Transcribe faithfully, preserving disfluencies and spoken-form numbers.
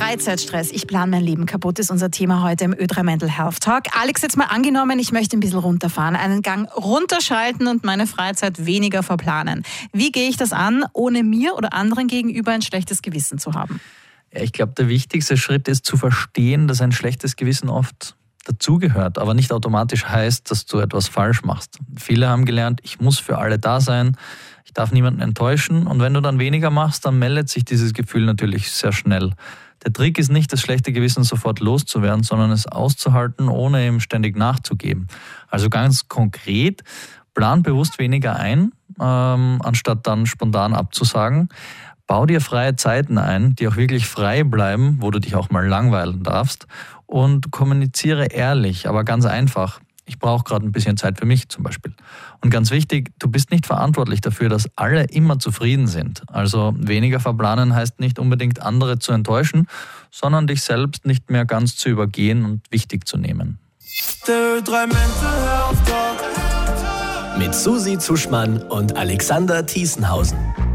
Freizeitstress, ich plane mein Leben kaputt, ist unser Thema heute im Ö drei Mental Health Talk. Alex, jetzt mal angenommen, ich möchte ein bisschen runterfahren, einen Gang runterschalten und meine Freizeit weniger verplanen. Wie gehe ich das an, ohne mir oder anderen gegenüber ein schlechtes Gewissen zu haben? Ja, ich glaube, der wichtigste Schritt ist zu verstehen, dass ein schlechtes Gewissen oft dazugehört, aber nicht automatisch heißt, dass du etwas falsch machst. Viele haben gelernt, ich muss für alle da sein, ich darf niemanden enttäuschen, und wenn du dann weniger machst, dann meldet sich dieses Gefühl natürlich sehr schnell. Der Trick ist nicht, das schlechte Gewissen sofort loszuwerden, sondern es auszuhalten, ohne ihm ständig nachzugeben. Also ganz konkret, plan bewusst weniger ein, ähm, anstatt dann spontan abzusagen. Bau dir freie Zeiten ein, die auch wirklich frei bleiben, wo du dich auch mal langweilen darfst, und kommuniziere ehrlich, aber ganz einfach. Ich brauche gerade ein bisschen Zeit für mich zum Beispiel. Und ganz wichtig, du bist nicht verantwortlich dafür, dass alle immer zufrieden sind. Also weniger verplanen heißt nicht unbedingt andere zu enttäuschen, sondern dich selbst nicht mehr ganz zu übergehen und wichtig zu nehmen. Der Ö drei Mental Health Talk mit Susi Zuschmann und Alexander Thiesenhausen.